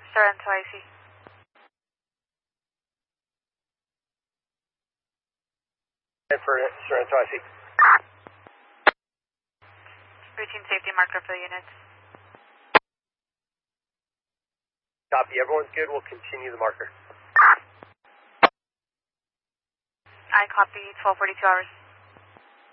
Sorrento IC. For Sorrento IC. Routine safety marker for the units. Copy. Everyone's good. We'll continue the marker. I copy 12:42 hours.